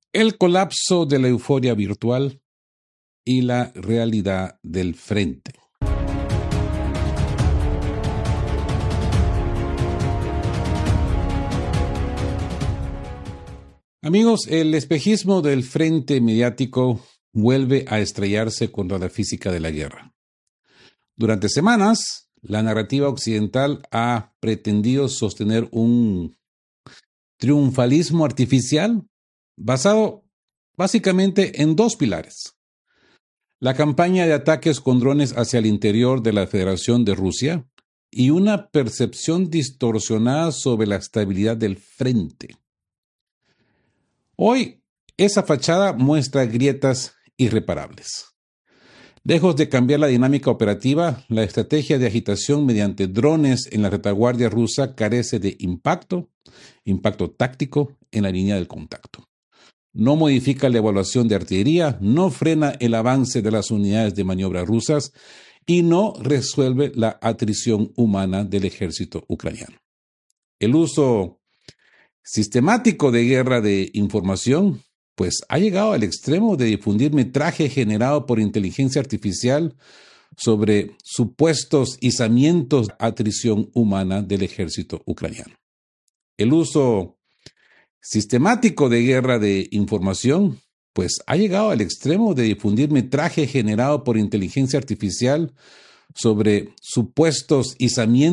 El colapso de la euforia virtual y la realidad del frente. Amigos, el espejismo del frente mediático vuelve a estrellarse contra la física de la guerra. Durante semanas, la narrativa occidental ha pretendido sostener un triunfalismo artificial basado básicamente en dos pilares: la campaña de ataques con drones hacia el interior de la Federación de Rusia y una percepción distorsionada sobre la estabilidad del frente. Hoy, esa fachada muestra grietas irreparables. Lejos de cambiar la dinámica operativa, la estrategia de agitación mediante drones en la retaguardia rusa carece de impacto táctico en la línea del contacto. No modifica la evaluación de artillería, no frena el avance de las unidades de maniobra rusas y no resuelve la atrición humana del ejército ucraniano. El uso sistemático de guerra de información, pues ha llegado al extremo de difundir metraje generado por inteligencia artificial sobre supuestos izamientos de atrición humana del ejército ucraniano. El uso sistemático de guerra de información, pues ha llegado al extremo de difundir metraje generado por inteligencia artificial sobre supuestos izamientos